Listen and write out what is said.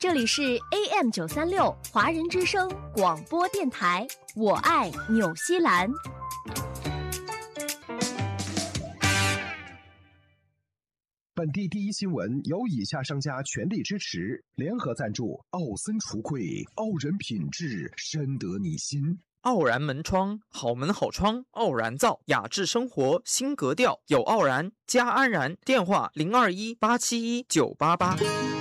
这里是 AM936华人之声广播电台，我爱纽西兰。 本地第一新闻由以下商家全力支持，联合赞助：奥森橱柜，傲人品质，深得你心。 傲然门窗，好门好窗，傲然造，雅致生活新格调，有傲然加安然。电话0218719888。